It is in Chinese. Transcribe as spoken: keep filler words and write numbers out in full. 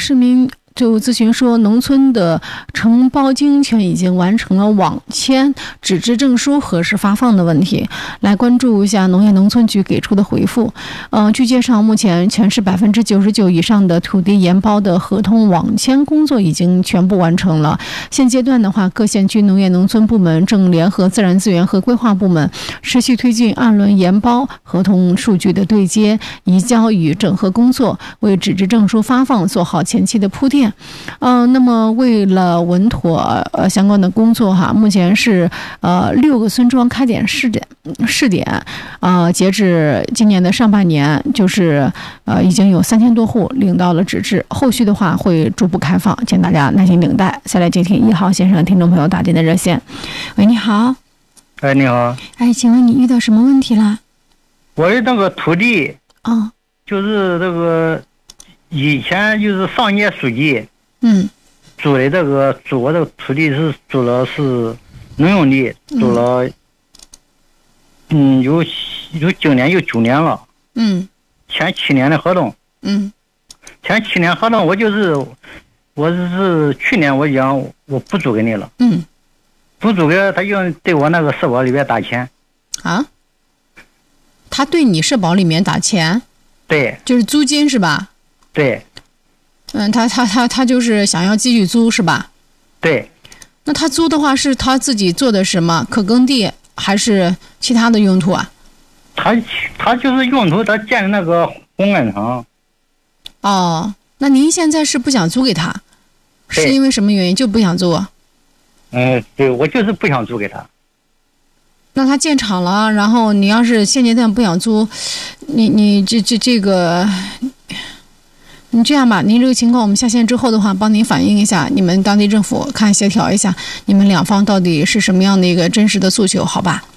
市民就咨询说，农村的承包经营权已经完成了网签，纸质证书何时发放的问题，来关注一下农业农村局给出的回复。呃，据介绍，目前全市百分之九十九以上的土地研包的合同网签工作已经全部完成了。现阶段的话，各县区农业农村部门正联合自然资源和规划部门，持续推进二轮研包合同数据的对接、移交与整合工作，为纸质证书发放做好前期的铺垫。呃，那么为了稳妥呃相关的工作哈，目前是呃六个村庄开点试点试点，呃，截至今年的上半年，就是呃已经有三千多户领到了纸质，后续的话会逐步开放，请大家耐心等待。再来接听一号线上的听众朋友打进的热线。喂，你好。 哎，你好。 哎，请问你遇到什么问题啦？ 我的那个土地， 哦， 就是这个以前就是上届书记。 嗯， 租的这个租我这个土地是租了是农用地，租了，嗯，嗯有有今年有九年了， 嗯， 签七年的合同， 嗯， 签七年合同，我就是我是去年我讲我不租给你了， 嗯， 不租给他，就对我那个社保里边打钱， 啊，他对你社保里面打钱， 对， 就是租金是吧？ 对。 嗯，他他他他就是想要继续租是吧？ 对。 那他租的话是他自己做的什么？可耕地还是其他的用途啊？ 他他就是用途，他建的那个红安厂。 哦，那您现在是不想租给他，是因为什么原因就不想租？ 嗯，对，我就是不想租给他。 那他建厂了，然后你要是现阶段不想租，你你这这这个。你这样吧，您这个情况我们下线之后的话，帮您反映一下，你们当地政府看协调一下，你们两方到底是什么样的一个真实的诉求，好吧？